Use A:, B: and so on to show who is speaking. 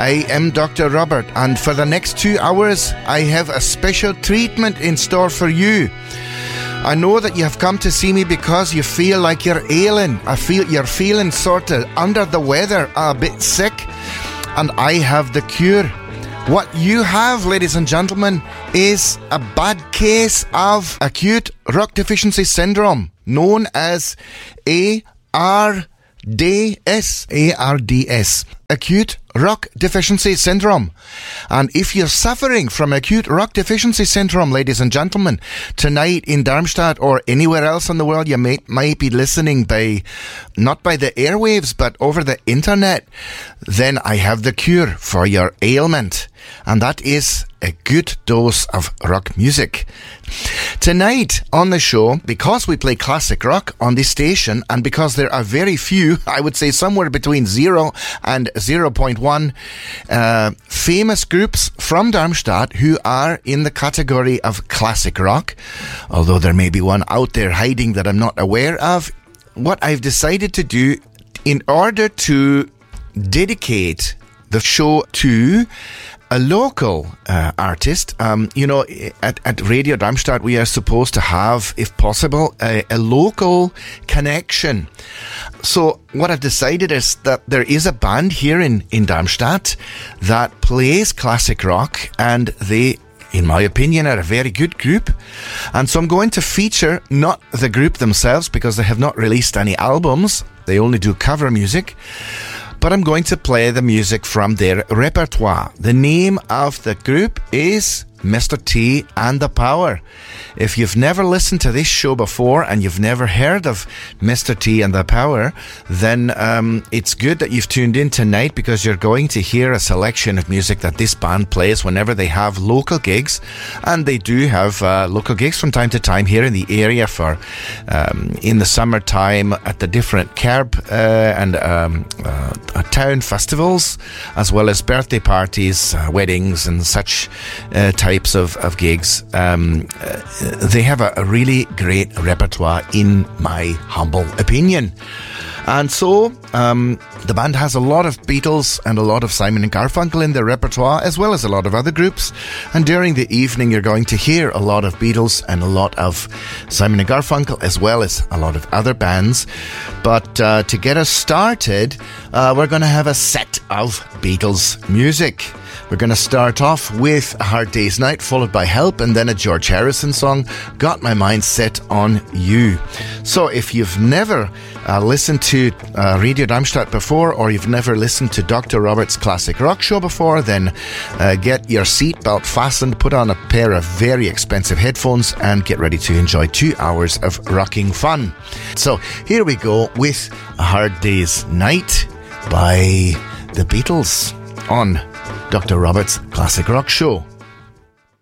A: I am Dr. Robert, and for the next 2 hours, I have a special treatment in store for you. I know that you have come to see me because you feel like you're ailing. You're feeling sort of under the weather, a bit sick, and I have the cure. What you have, ladies and gentlemen, is a bad case of acute rock deficiency syndrome, known as ARDS, acute rock deficiency syndrome. And if you're suffering from acute rock deficiency syndrome, ladies and gentlemen, tonight in Darmstadt or anywhere else in the world, you might be listening not by the airwaves, but over the internet, then I have the cure for your ailment. And that is a good dose of rock music. Tonight on the show, because we play classic rock on this station, and because there are very few, I would say somewhere between 0 and 0.1 famous groups from Darmstadt who are in the category of classic rock, although there may be one out there hiding that I'm not aware of, what I've decided to do in order to dedicate the show to a local artist. At Radio Darmstadt, we are supposed to have, if possible, a local connection. So what I've decided is that there is a band here in Darmstadt that plays classic rock, and they, in my opinion, are a very good group. And so I'm going to feature not the group themselves, because they have not released any albums. They only do cover music. But I'm going to play the music from their repertoire. The name of the group is Mr. T and the Power. If you've never listened to this show before and you've never heard of Mr. T and the Power, then it's good that you've tuned in tonight, because you're going to hear a selection of music that this band plays whenever they have local gigs. And they do have local gigs from time to time here in the area for in the summertime at the different kerb and town festivals, as well as birthday parties, weddings and such types of gigs. They have a really great repertoire, in my humble opinion. And so the band has a lot of Beatles and a lot of Simon and Garfunkel in their repertoire, as well as a lot of other groups. And during the evening, you're going to hear a lot of Beatles and a lot of Simon and Garfunkel, as well as a lot of other bands. But to get us started, we're going to have a set of Beatles music. We're going to start off with A Hard Day's Night, followed by Help, and then a George Harrison song, Got My Mind Set on You. So if you've never listened to Radio Darmstadt before, or you've never listened to Dr. Robert's Classic Rock Show before, then get your seatbelt fastened, put on a pair of very expensive headphones, and get ready to enjoy 2 hours of rocking fun. So here we go with A Hard Day's Night by the Beatles on Dr. Robert's Classic Rock Show.